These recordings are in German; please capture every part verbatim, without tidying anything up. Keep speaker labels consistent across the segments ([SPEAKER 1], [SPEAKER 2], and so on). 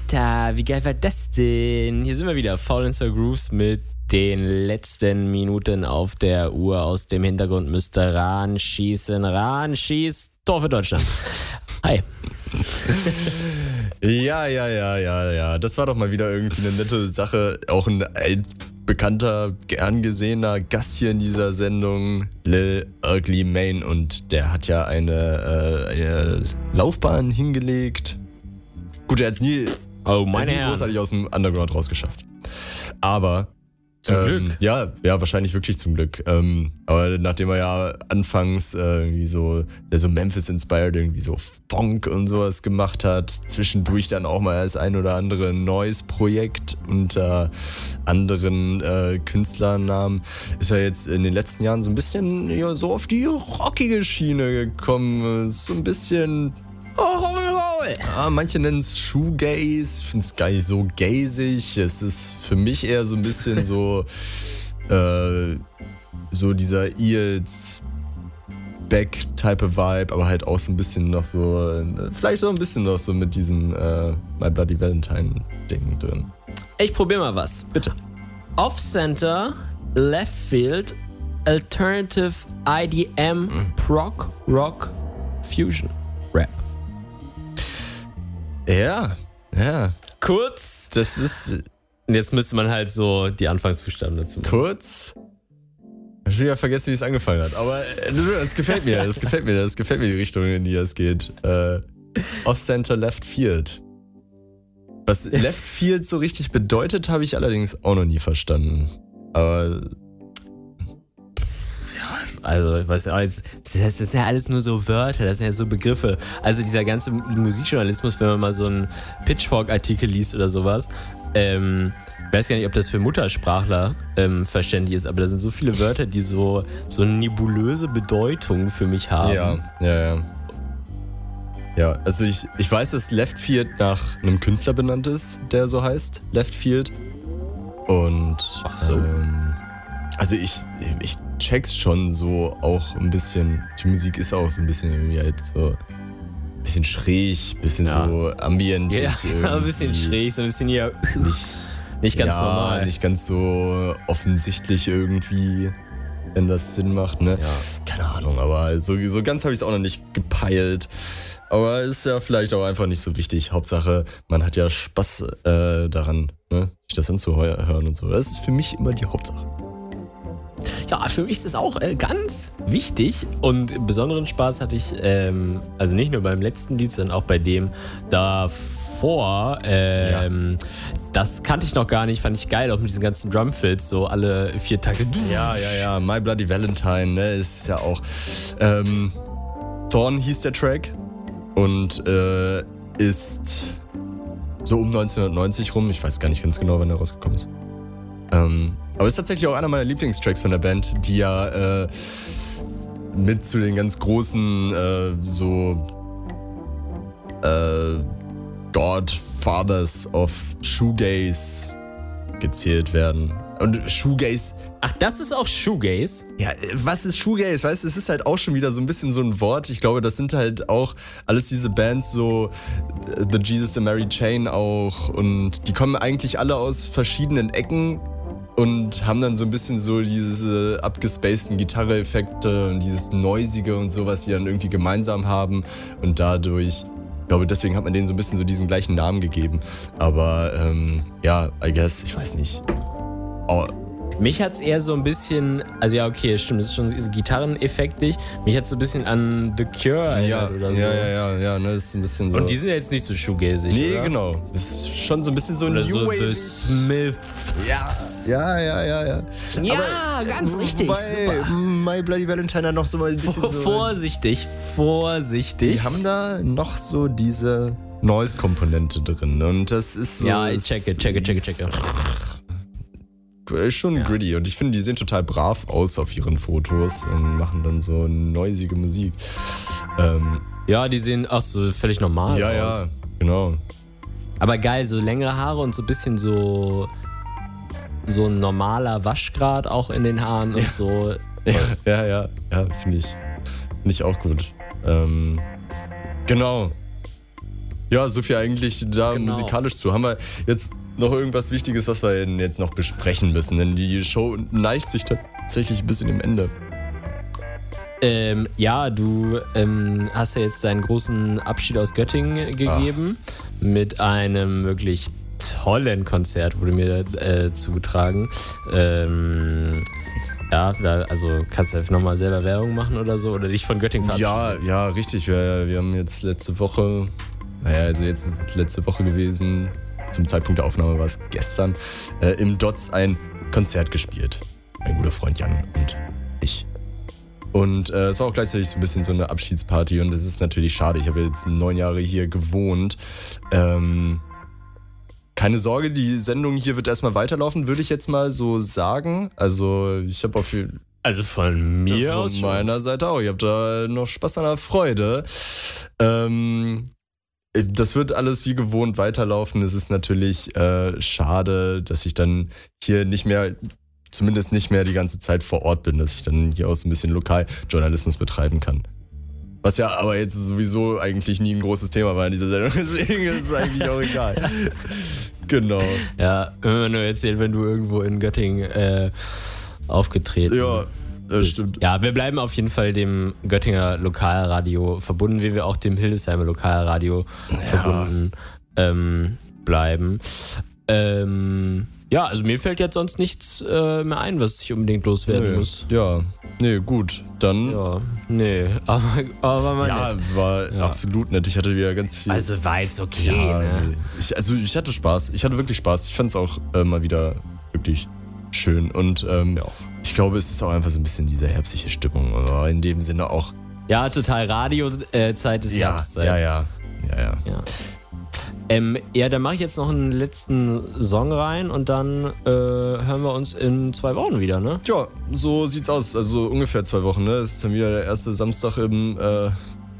[SPEAKER 1] Alter, wie geil war das denn? Hier sind wir wieder, Faulenzer Grooves mit den letzten Minuten auf der Uhr. Aus dem Hintergrund müsste Rahn schießen. Rahn schießt, Tor für Deutschland. Hi.
[SPEAKER 2] Ja, ja, ja, ja, ja. Das war doch mal wieder irgendwie eine nette Sache. Auch ein bekannter, gern gesehener Gast hier in dieser Sendung, Lil Ugly Mane. Und der hat ja eine, äh, eine Laufbahn hingelegt. Gut, er hat es nie,
[SPEAKER 1] oh, meine
[SPEAKER 2] nie großartig aus dem Underground rausgeschafft. Aber
[SPEAKER 1] zum
[SPEAKER 2] ähm,
[SPEAKER 1] Glück.
[SPEAKER 2] Ja, ja, wahrscheinlich wirklich zum Glück. Ähm, aber nachdem er ja anfangs äh, irgendwie so, der so Memphis-inspired irgendwie so Funk und sowas gemacht hat, zwischendurch dann auch mal das ein oder andere neues Projekt unter anderen äh, Künstlernamen, ist er jetzt in den letzten Jahren so ein bisschen ja, so auf die rockige Schiene gekommen. So ein bisschen...
[SPEAKER 1] Oh,
[SPEAKER 2] Ja, manche nennen es Shoegaze, ich finde es gar nicht so gazig. Es ist für mich eher so ein bisschen so, äh, so dieser Eels Back-Type-Vibe, aber halt auch so ein bisschen noch so, vielleicht auch ein bisschen noch so mit diesem äh, My Bloody Valentine-Ding drin.
[SPEAKER 1] Ich probier mal was.
[SPEAKER 2] Bitte.
[SPEAKER 1] Off-Center, Left Field, Alternative I D M, mhm. Prog, Rock, Fusion, Rap.
[SPEAKER 2] Ja, ja.
[SPEAKER 1] Kurz.
[SPEAKER 2] Das ist...
[SPEAKER 1] Und jetzt müsste man halt so die Anfangsbuchstaben dazu machen.
[SPEAKER 2] Kurz. Ich hab schon wieder vergessen, wie es angefangen hat. Aber das gefällt mir, das gefällt mir, das gefällt mir die Richtung, in die es geht. Äh, Off-Center, Left Field. Was Left Field so richtig bedeutet, habe ich allerdings auch noch nie verstanden. Aber...
[SPEAKER 1] Also, ich weiß ja, das ist ja alles nur so Wörter, das sind ja so Begriffe. Also dieser ganze Musikjournalismus, wenn man mal so einen Pitchfork-Artikel liest oder sowas, ähm, ich weiß gar nicht, ob das für Muttersprachler ähm, verständlich ist, aber da sind so viele Wörter, die so, so eine nebulöse Bedeutung für mich haben.
[SPEAKER 2] Ja, ja, ja. Ja, also ich, ich weiß, dass Left Field nach einem Künstler benannt ist, der so heißt, Left Field. Und
[SPEAKER 1] Ach so.
[SPEAKER 2] Ähm, also ich, ich check's schon so auch ein bisschen. Die Musik ist auch so ein bisschen irgendwie halt so ein bisschen schräg, ein bisschen ja. so ambientig.
[SPEAKER 1] Ja, ein bisschen schräg, so ein bisschen hier
[SPEAKER 2] nicht,
[SPEAKER 1] nicht ganz
[SPEAKER 2] ja,
[SPEAKER 1] normal.
[SPEAKER 2] Nicht ganz so offensichtlich irgendwie, wenn das Sinn macht, ne?
[SPEAKER 1] Ja.
[SPEAKER 2] Keine Ahnung, aber so, so ganz habe ich es auch noch nicht gepeilt. Aber ist ja vielleicht auch einfach nicht so wichtig. Hauptsache, man hat ja Spaß äh, daran, ne? Sich das anzuhören und so. Das ist für mich immer die Hauptsache.
[SPEAKER 1] Ja, für mich ist das auch äh, ganz wichtig und besonderen Spaß hatte ich, ähm, also nicht nur beim letzten Lied, sondern auch bei dem davor. Ähm, ja. Das kannte ich noch gar nicht, fand ich geil, auch mit diesen ganzen Drumfills, so alle vier Takte.
[SPEAKER 2] Ja, ja, ja, My Bloody Valentine, ne, ist ja auch. Ähm, Thorn hieß der Track und äh, ist so um neunzehnhundertneunzig rum, ich weiß gar nicht ganz genau, wann er rausgekommen ist. Ähm, Aber ist tatsächlich auch einer meiner Lieblingstracks von der Band, die ja äh, mit zu den ganz großen äh, so äh, Godfathers of Shoegaze gezählt werden. Und Shoegaze...
[SPEAKER 1] Ach, das ist auch Shoegaze?
[SPEAKER 2] Ja, was ist Shoegaze? Weißt du, es ist halt auch schon wieder so ein bisschen so ein Wort. Ich glaube, das sind halt auch alles diese Bands, so The Jesus and Mary Chain auch. Und die kommen eigentlich alle aus verschiedenen Ecken und haben dann so ein bisschen so diese abgespaceden Gitarre-Effekte und dieses Noisige und so, was die dann irgendwie gemeinsam haben. Und dadurch, ich glaube, deswegen hat man denen so ein bisschen so diesen gleichen Namen gegeben. Aber ähm, ja, I guess, ich weiß nicht. Oh.
[SPEAKER 1] Mich hat's eher so ein bisschen, also ja, okay, stimmt, das ist schon so gitarreneffektig. Mich hat's so ein bisschen an The Cure erinnert
[SPEAKER 2] ja,
[SPEAKER 1] oder so.
[SPEAKER 2] Ja, ja, ja, ja, ne, das ist ein bisschen so.
[SPEAKER 1] Und die sind ja jetzt nicht so shoegazig,
[SPEAKER 2] Nee,
[SPEAKER 1] oder?
[SPEAKER 2] genau. Das ist schon so ein bisschen so ein
[SPEAKER 1] oder
[SPEAKER 2] New
[SPEAKER 1] so
[SPEAKER 2] Wave.
[SPEAKER 1] The Smiths.
[SPEAKER 2] Ja, ja, ja, ja, ja.
[SPEAKER 1] Ja,
[SPEAKER 2] aber,
[SPEAKER 1] ganz richtig.
[SPEAKER 2] Wobei
[SPEAKER 1] Super.
[SPEAKER 2] My Bloody Valentine noch so mal ein bisschen so.
[SPEAKER 1] Vorsichtig, vorsichtig.
[SPEAKER 2] Die haben da noch so diese Noise-Komponente drin. Und das ist so.
[SPEAKER 1] Ja, ich checke, checke, checke, checke.
[SPEAKER 2] Ist schon ja. gritty und ich finde, die sehen total brav aus auf ihren Fotos und machen dann so noisige Musik. Ähm,
[SPEAKER 1] ja, die sehen auch so völlig normal
[SPEAKER 2] ja,
[SPEAKER 1] aus.
[SPEAKER 2] Ja, ja, genau.
[SPEAKER 1] Aber geil, so längere Haare und so ein bisschen so so ein normaler Waschgrad auch in den Haaren und so.
[SPEAKER 2] Ja, ja, ja, ja finde ich, find ich auch gut. Ähm, genau. Ja, so viel eigentlich da
[SPEAKER 1] Genau.
[SPEAKER 2] musikalisch zu. Haben wir jetzt noch irgendwas Wichtiges, was wir denn jetzt noch besprechen müssen? Denn die Show neigt sich tatsächlich ein bisschen dem Ende.
[SPEAKER 1] Ähm, ja, du ähm, hast ja jetzt deinen großen Abschied aus Göttingen gegeben
[SPEAKER 2] Ach.
[SPEAKER 1] mit einem wirklich tollen Konzert, wurde mir äh, zugetragen. Ähm, ja, da, also kannst du nochmal selber Werbung machen oder so oder dich von Göttingen verabschieden?
[SPEAKER 2] Ja, ja, richtig. Wir, wir haben jetzt letzte Woche, naja, also jetzt ist es letzte Woche gewesen, zum Zeitpunkt der Aufnahme war es gestern, äh, im Dots ein Konzert gespielt. Mein guter Freund Jan und ich. Und äh, es war auch gleichzeitig so ein bisschen so eine Abschiedsparty und es ist natürlich schade. Ich habe jetzt neun Jahre hier gewohnt. Ähm, keine Sorge, die Sendung hier wird erstmal weiterlaufen, würde ich jetzt mal so sagen. Also ich habe auch viel...
[SPEAKER 1] Also von mir
[SPEAKER 2] Von
[SPEAKER 1] aus schon.
[SPEAKER 2] meiner Seite auch. Ich habe da noch Spaß an der Freude. Ähm, das wird alles wie gewohnt weiterlaufen. Es ist natürlich äh, schade, dass ich dann hier nicht mehr, zumindest nicht mehr die ganze Zeit vor Ort bin, dass ich dann hier auch so ein bisschen Lokaljournalismus betreiben kann. Was ja aber jetzt sowieso eigentlich nie ein großes Thema war in dieser Sendung, deswegen ist es eigentlich auch egal. Genau.
[SPEAKER 1] Ja, immer nur erzählen, wenn du irgendwo in Göttingen äh, aufgetreten
[SPEAKER 2] Ja, das
[SPEAKER 1] bist.
[SPEAKER 2] stimmt.
[SPEAKER 1] Ja, wir bleiben auf jeden Fall dem Göttinger Lokalradio verbunden, wie wir auch dem Hildesheimer Lokalradio
[SPEAKER 2] Ja.
[SPEAKER 1] verbunden ähm, bleiben. Ähm, ja, also mir fällt jetzt sonst nichts äh, mehr ein, was ich unbedingt loswerden
[SPEAKER 2] Nee.
[SPEAKER 1] muss.
[SPEAKER 2] Ja, nee, gut. Dann. Ja,
[SPEAKER 1] Ja, nee, aber, aber war mal nett.
[SPEAKER 2] war
[SPEAKER 1] Ja.
[SPEAKER 2] absolut nett. Ich hatte wieder ganz viel.
[SPEAKER 1] Also war jetzt okay,
[SPEAKER 2] ja,
[SPEAKER 1] ne?
[SPEAKER 2] ich, also ich hatte Spaß. Ich hatte wirklich Spaß. Ich fand es auch äh, mal wieder wirklich schön. Und ähm,
[SPEAKER 1] Ja.
[SPEAKER 2] ich glaube, es ist auch einfach so ein bisschen diese herbstliche Stimmung. Aber in dem Sinne auch.
[SPEAKER 1] Ja, total Radiozeit ist Herbstzeit.
[SPEAKER 2] ja, ja, ja, ja.
[SPEAKER 1] Ja. Ähm, ja, dann mache ich jetzt noch einen letzten Song rein und dann äh, hören wir uns in zwei Wochen wieder, ne?
[SPEAKER 2] Ja, so sieht's aus. Also ungefähr zwei Wochen, ne? Es ist dann wieder der erste Samstag im, äh,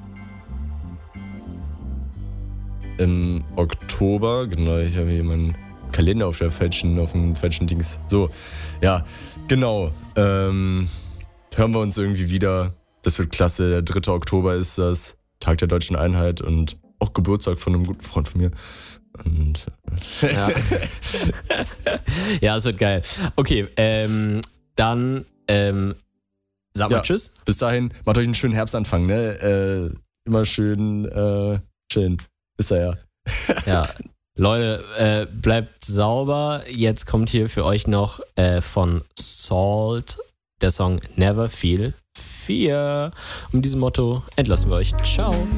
[SPEAKER 2] im Oktober. Genau, ich habe hier meinen Kalender auf der falschen, auf dem falschen Dings. So, ja, genau. Ähm, hören wir uns irgendwie wieder. Das wird klasse. Der dritte Oktober ist das. Tag der Deutschen Einheit und auch Geburtstag von einem guten Freund von mir. Und
[SPEAKER 1] Ja, ja, es wird geil. Okay, ähm, dann ähm, sag mal
[SPEAKER 2] Ja.
[SPEAKER 1] Tschüss.
[SPEAKER 2] bis dahin, macht euch einen schönen Herbstanfang, ne? Äh, immer schön äh, chillen. Ist er ja.
[SPEAKER 1] Ja, Leute, äh, bleibt sauber. Jetzt kommt hier für euch noch äh, von Salt der Song Never Feel Fear. Um diesem Motto entlassen wir euch. Ciao.